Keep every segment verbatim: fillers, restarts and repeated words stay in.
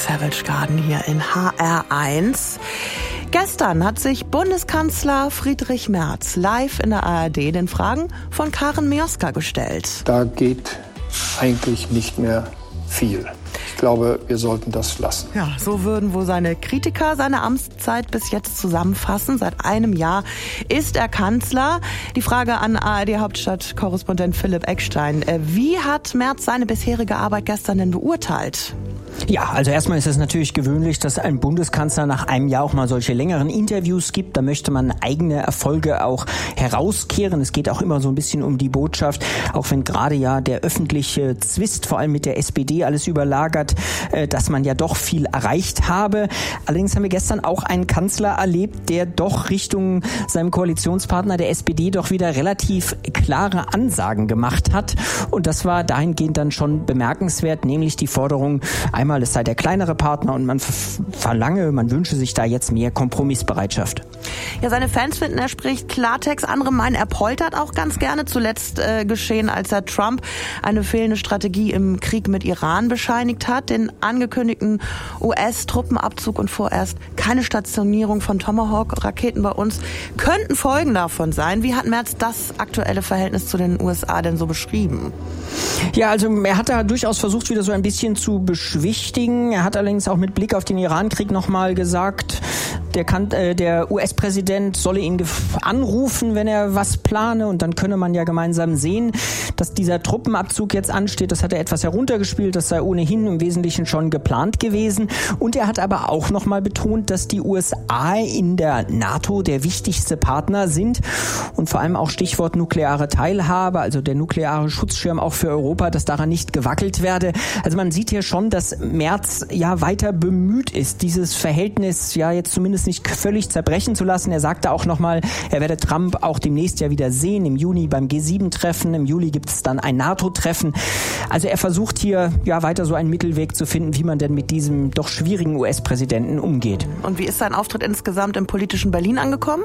Savage Garden hier in H R eins. Gestern hat sich Bundeskanzler Friedrich Merz live in der A R D den Fragen von Karen Mioska gestellt. Da geht eigentlich nicht mehr viel. Ich glaube, wir sollten das lassen. Ja, so würden wohl seine Kritiker seine Amtszeit bis jetzt zusammenfassen. Seit einem Jahr ist er Kanzler. Die Frage an A R D-Hauptstadt-Korrespondent Philipp Eckstein. Wie hat Merz seine bisherige Arbeit gestern denn beurteilt? Ja, also erstmal ist es natürlich gewöhnlich, dass ein Bundeskanzler nach einem Jahr auch mal solche längeren Interviews gibt. Da möchte man eigene Erfolge auch herauskehren. Es geht auch immer so ein bisschen um die Botschaft, auch wenn gerade ja der öffentliche Zwist, vor allem mit der S P D, alles überlagert, dass man ja doch viel erreicht habe. Allerdings haben wir gestern auch einen Kanzler erlebt, der doch Richtung seinem Koalitionspartner der S P D doch wieder relativ klare Ansagen gemacht hat. Und das war dahingehend dann schon bemerkenswert, nämlich die Forderung, einmal, es sei der kleinere Partner und man verlange, man wünsche sich da jetzt mehr Kompromissbereitschaft. Ja, seine Fans finden, er spricht Klartext. Andere meinen, er poltert auch ganz gerne. Zuletzt äh, geschehen, als er Trump eine fehlende Strategie im Krieg mit Iran bescheinigt hat, den angekündigten U S-Truppenabzug und vorerst keine Stationierung von Tomahawk-Raketen bei uns könnten Folgen davon sein. Wie hat Merz das aktuelle Verhältnis zu den U S A denn so beschrieben? Ja, also er hat da durchaus versucht, wieder so ein bisschen zu beschwichtigen. Er hat allerdings auch mit Blick auf den Irankrieg nochmal gesagt, der, kan- äh, der U S-Präsident solle ihn gef- anrufen, wenn er was plane, und dann könne man ja gemeinsam sehen, dass dieser Truppenabzug jetzt ansteht. Das hat er etwas heruntergespielt, das sei ohnehin im Wesentlichen schon geplant gewesen. Und er hat aber auch nochmal betont, dass die U S A in der NATO der wichtigste Partner sind und vor allem auch Stichwort nukleare Teilhabe, also der nukleare Schutzschirm auch für Europa, dass daran nicht gewackelt werde. Also man sieht hier schon, dass Merz ja weiter bemüht ist, dieses Verhältnis ja jetzt zumindest nicht völlig zerbrechen zu lassen. Er sagte auch nochmal, er werde Trump auch demnächst ja wieder sehen, im Juni beim G sieben Treffen. Im Juli gibt es dann ein NATO-Treffen. Also er versucht hier ja weiter so einen Mittelweg zu finden, wie man denn mit diesem doch schwierigen U S-Präsidenten umgeht. Und wie ist sein Auftritt insgesamt im politischen Berlin angekommen?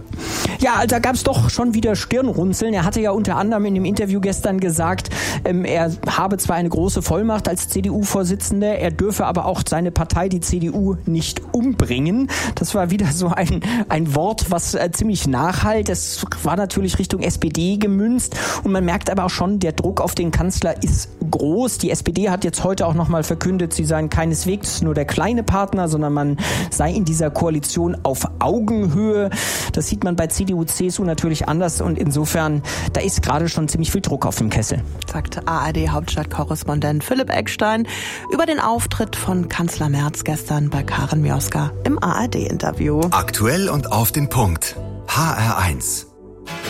Ja, also da gab es doch schon wieder Stirnrunzeln. Er hatte ja unter anderem in dem Interview gestern gesagt, ähm, er habe zwar eine große Vollmacht als C D U-Vorsitzender, er dürfe aber auch seine Partei, die C D U, nicht umbringen. Das war wieder so ein, ein Wort, was äh, ziemlich nachhallt. Das war natürlich Richtung S P D gemünzt. Und man merkt aber auch schon, der Druck auf den Kanzler ist groß. Die S P D hat jetzt heute auch nochmal verkündet, sie seien keineswegs nur der kleine Partner, sondern man sei in dieser Koalition auf Augenhöhe. Das sieht man bei C D U, C S U natürlich anders, und insofern, da ist gerade schon ziemlich viel Druck auf dem Kessel. Sagt A R D-Hauptstadt-Korrespondent Philipp Eckstein über den Auftritt von Kanzler Merz gestern bei Karen Mioska im A R D-Interview. Aktuell und auf den Punkt. H R eins.